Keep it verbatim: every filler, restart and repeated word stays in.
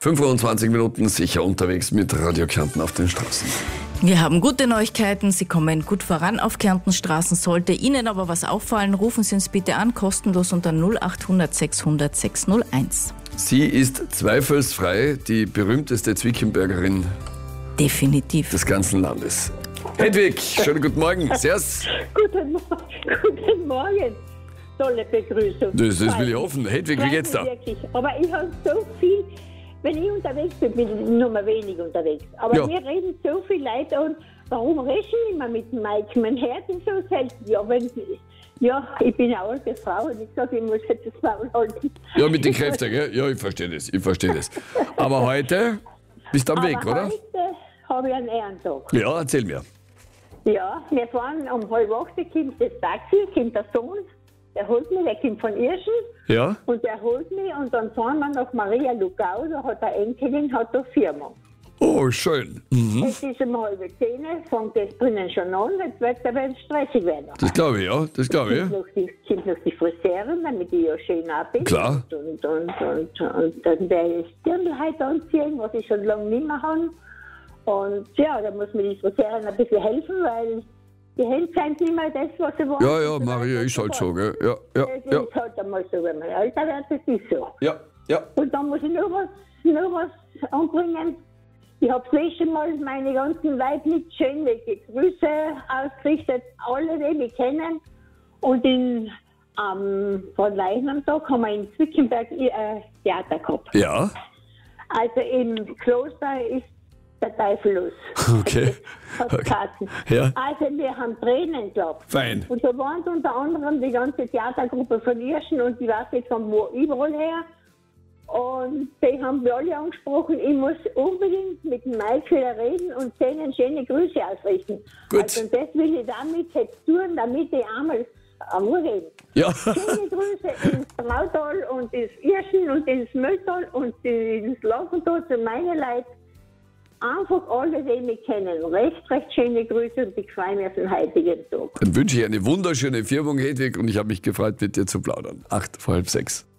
fünfundzwanzig Minuten sicher unterwegs mit Radio Kärnten auf den Straßen. Wir haben gute Neuigkeiten. Sie kommen gut voran auf Kärntenstraßen. Sollte Ihnen aber was auffallen, rufen Sie uns bitte an, kostenlos unter null acht hundert sechshundert sechshunderteins. Sie ist zweifelsfrei die berühmteste Zwickenbergerin Definitiv. des ganzen Landes. Hedwig, schönen guten Morgen. Servus. Guten Morgen. Guten Morgen. Tolle Begrüßung. Das, das will ich hoffen. Hedwig, wie geht's da? Wirklich. Aber ich habe so viel, wenn ich unterwegs bin, bin ich nur mal wenig unterwegs. Aber Ja. mir reden so viele Leute und warum redest du nicht mehr mit dem Mike? Mein Herz ist so selten. Ja, wenn, ja, ich bin eine alte Frau und ich sage, ich muss jetzt das Maul halten. Ja, mit den Kräften, gell? Ja, ich verstehe das, ich verstehe das. Aber heute bist du am Weg, Aber oder? heute habe ich einen Ehrentag. Ja, erzähl mir. Ja, wir fahren um halb acht, kommt das Taxi, kommt der Sohn, der holt mich, der kommt von Irschen Ja? und der holt mich und dann fahren wir nach Maria Lugau, da hat eine Enkelin, hat eine Firma. Oh, schön. Mhm. Es ist um halb zehn, fängt das drinnen schon an, jetzt wird es aber stressig werden. Das glaube ich, ja, das glaube ich. Kommt noch die, kommt noch die Friseurin, damit ich ja schön ab bin. Klar. Und, und, und, und, und dann werde ich das Dirndl heute anziehen, was ich schon lange nicht mehr habe. Und ja, da muss mir die Friseurin ein bisschen helfen, weil die Hände sind nicht mehr das, was sie wollen. Ja, ja, Maria ist halt so, gell? Ja, ja, Das ja. ist halt einmal so, wenn man älter wird, das ist so. Ja, ja. Und dann muss ich noch was, noch was anbringen. Ich habe das letzte Mal meine ganzen Leute mit schönen Grüße ausgerichtet, alle, die mich kennen. Und in, am von Leichnamstag haben wir in Zwickenberg ein Theater gehabt. Ja, Also im Kloster ist der Teufel los. okay. Hat Okay. geheißen. Ja. Also wir haben Tränen gehabt. Fein. Und da waren unter anderem die ganze Theatergruppe von Irschen und ich weiß nicht von wo überall her. Und die haben wir alle angesprochen, ich muss unbedingt mit dem Mike wieder reden und denen schöne Grüße ausrichten. Gut. Also und das will ich damit jetzt tun, damit ich einmal einmal reden. Ja. Schöne Grüße ins Trautal und ins Irschen und ins Mülltal und ins Lachental zu meinen Leuten. Einfach alle, die mich kennen. Recht, recht schöne Grüße und ich freue mich auf den heutigen Tag. Dann wünsche ich eine wunderschöne Firmung, Hedwig, und ich habe mich gefreut, mit dir zu plaudern. Acht vor halb sechs.